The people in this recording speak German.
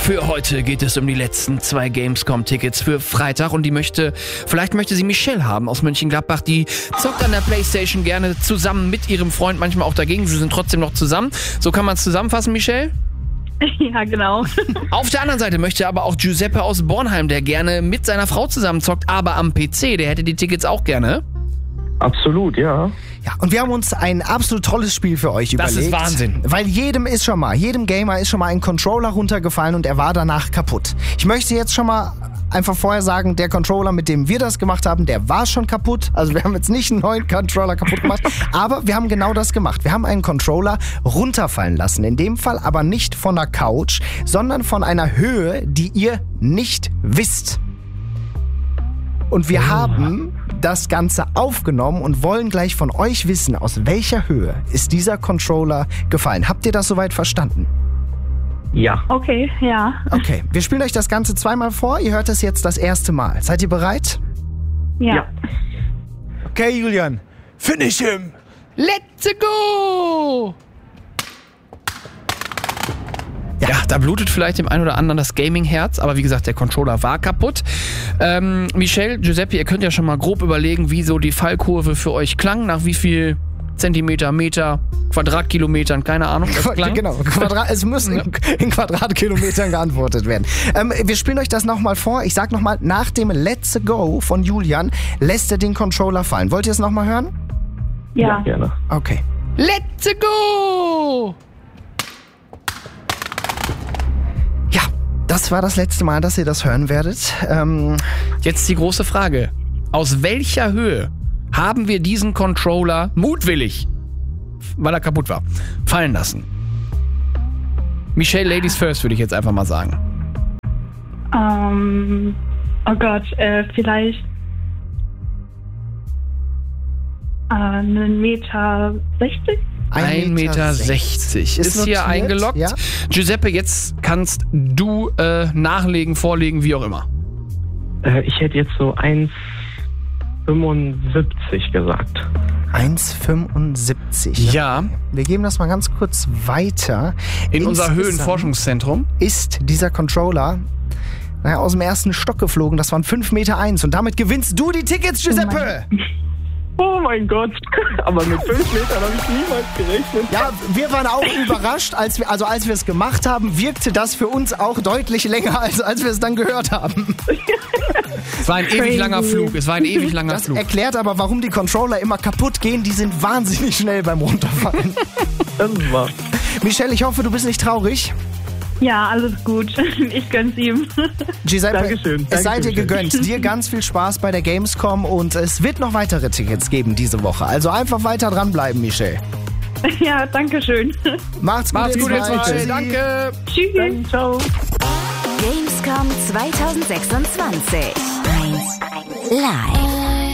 Für heute geht es um die letzten 2 Gamescom-Tickets für Freitag und vielleicht möchte sie Michelle haben aus Mönchengladbach. Die zockt an der Playstation gerne zusammen mit ihrem Freund, manchmal auch dagegen. Sie sind trotzdem noch zusammen. So kann man es zusammenfassen, Michelle? Ja, genau. Auf der anderen Seite möchte aber auch Giuseppe aus Bornheim, der gerne mit seiner Frau zusammen zockt, aber am PC. Der hätte die Tickets auch gerne. Absolut, ja. Ja, und wir haben uns ein absolut tolles Spiel für euch überlegt. Das ist Wahnsinn. Weil jedem Gamer ist schon mal ein Controller runtergefallen und er war danach kaputt. Ich möchte jetzt schon mal einfach vorher sagen, der Controller, mit dem wir das gemacht haben, der war schon kaputt. Also wir haben jetzt nicht einen neuen Controller kaputt gemacht, aber wir haben genau das gemacht. Wir haben einen Controller runterfallen lassen. In dem Fall aber nicht von der Couch, sondern von einer Höhe, die ihr nicht wisst. Und wir haben das Ganze aufgenommen und wollen gleich von euch wissen, aus welcher Höhe ist dieser Controller gefallen. Habt ihr das soweit verstanden? Ja. Okay, ja. Okay, wir spielen euch das Ganze 2-mal vor. Ihr hört es jetzt das erste Mal. Seid ihr bereit? Ja. Okay, Julian. Finish him! Let's go! Ja, da blutet vielleicht dem einen oder anderen das Gaming-Herz, aber wie gesagt, der Controller war kaputt. Michelle, Giuseppe, ihr könnt ja schon mal grob überlegen, wie so die Fallkurve für euch klang, nach wie viel Zentimeter, Meter, Quadratkilometern, keine Ahnung. Genau, es müssen in Quadratkilometern geantwortet werden. Wir spielen euch das nochmal vor. Ich sag nochmal, nach dem Let's Go von Julian lässt er den Controller fallen. Wollt ihr es nochmal hören? Ja. Gerne. Okay. Let's go! Ja, das war das letzte Mal, dass ihr das hören werdet. Jetzt die große Frage. Aus welcher Höhe haben wir diesen Controller mutwillig, weil er kaputt war, fallen lassen? Michelle, Ladies first, würde ich jetzt einfach mal sagen. Oh Gott, vielleicht 1,60 Meter. 1,60 Meter. Ist hier eingeloggt. Ja? Giuseppe, jetzt kannst du nachlegen, vorlegen, wie auch immer. Ich hätte jetzt so 1,75 gesagt. 1,75. Ja. Wir geben das mal ganz kurz weiter. In unser Höhenforschungszentrum ist dieser Controller aus dem ersten Stock geflogen. Das waren 5,1 Meter. Und damit gewinnst du die Tickets, Giuseppe. Oh mein Gott. Aber mit 5 Metern habe ich niemals gerechnet. Ja, wir waren auch überrascht, als wir es gemacht haben, wirkte das für uns auch deutlich länger, als wir es dann gehört haben. Es war ein ewig langer Flug. Das erklärt aber, warum die Controller immer kaputt gehen. Die sind wahnsinnig schnell beim Runterfallen. Das ist wahr. Michelle, ich hoffe, du bist nicht traurig. Ja, alles gut. Ich gönn's ihm. Giuseppe, Dankeschön. Es sei dir gegönnt. Dir ganz viel Spaß bei der Gamescom und es wird noch weitere Tickets geben diese Woche. Also einfach weiter dranbleiben, Michelle. Ja, danke schön. Macht's gut, ihr zwei. Danke. Tschüss. Dann, ciao. Gamescom 2026. 1 Live.